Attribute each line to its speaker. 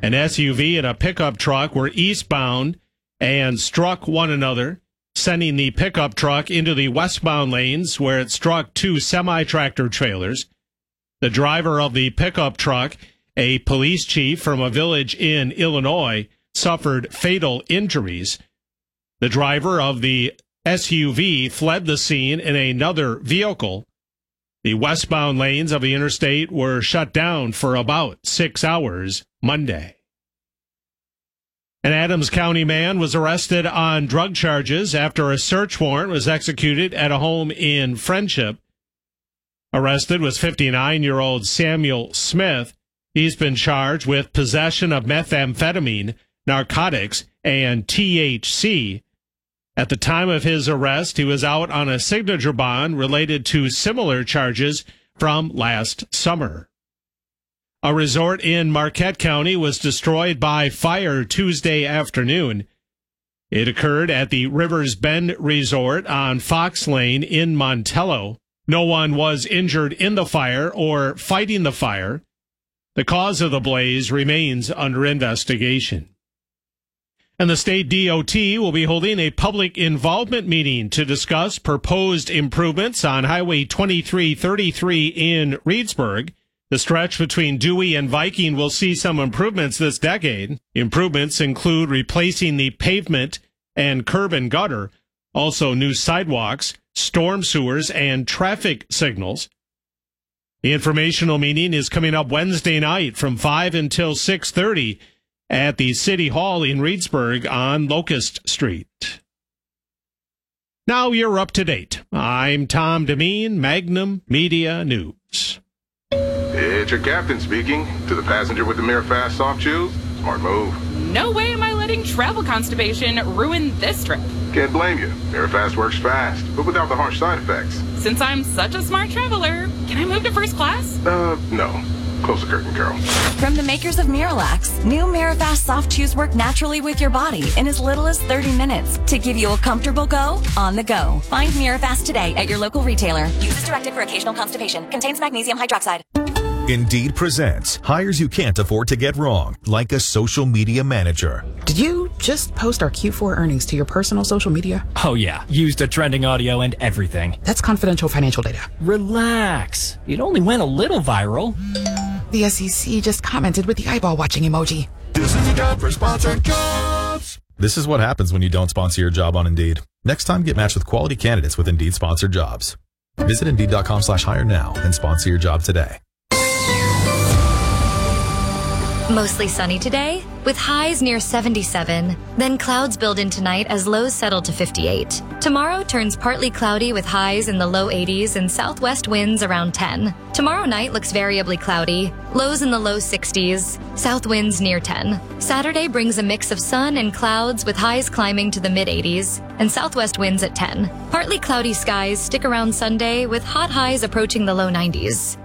Speaker 1: An SUV and a pickup truck were eastbound and struck one another, sending the pickup truck into the westbound lanes where it struck two semi-tractor trailers. The driver of the pickup truck, a police chief from a village in Illinois, suffered fatal injuries. The driver of the SUV fled the scene in another vehicle. The westbound lanes of the interstate were shut down for about 6 hours Monday. An Adams County man was arrested on drug charges after a search warrant was executed at a home in Friendship. Arrested was 59-year-old Samuel Smith. He's been charged with possession of methamphetamine, narcotics, and THC. At the time of his arrest, he was out on a signature bond related to similar charges from last summer. A resort in Marquette County was destroyed by fire Tuesday afternoon. It occurred at the Rivers Bend Resort on Fox Lane in Montello. No one was injured in the fire or fighting the fire. The cause of the blaze remains under investigation. And the state DOT will be holding a public involvement meeting to discuss proposed improvements on Highway 2333 in Reedsburg. The stretch between Dewey and Viking will see some improvements this decade. Improvements include replacing the pavement and curb and gutter, also new sidewalks, storm sewers, and traffic signals. The informational meeting is coming up Wednesday night from 5 until 6:30 at the City Hall in Reedsburg on Locust Street. Now you're up to date. I'm Tom Demeen, Magnum Media News.
Speaker 2: It's your captain speaking. To the passenger with the Mirror Fast soft chews, smart move.
Speaker 3: No way am I letting travel constipation ruin this trip.
Speaker 2: Can't blame you. Mirror Fast works fast, but without the harsh side effects.
Speaker 3: Since I'm such a smart traveler, can I move to first class?
Speaker 2: No. Close the curtain, Carol.
Speaker 4: From the makers of Miralax, new Mirafast soft chews work naturally with your body in as little as 30 minutes to give you a comfortable go on the go. Find Mirafast today at your local retailer. Use as directed for occasional constipation. Contains magnesium hydroxide.
Speaker 5: Indeed presents hires you can't afford to get wrong, like a social media manager.
Speaker 6: Did you just post our Q4 earnings to your personal social media?
Speaker 7: Oh yeah, used the trending audio and everything.
Speaker 6: That's confidential financial data.
Speaker 7: Relax. It only went a little viral.
Speaker 6: The SEC just commented with the eyeball watching emoji.
Speaker 5: This is a job for sponsored jobs. This is what happens when you don't sponsor your job on Indeed. Next time, get matched with quality candidates with Indeed sponsored jobs. Visit Indeed.com/hire now and sponsor your job today.
Speaker 8: Mostly sunny today, with highs near 77. Then clouds build in tonight as lows settle to 58. Tomorrow turns partly cloudy with highs in the low 80s and southwest winds around 10. Tomorrow night looks variably cloudy, lows in the low 60s, south winds near 10. Saturday brings a mix of sun and clouds with highs climbing to the mid-80s and southwest winds at 10. Partly cloudy skies stick around Sunday with hot highs approaching the low 90s.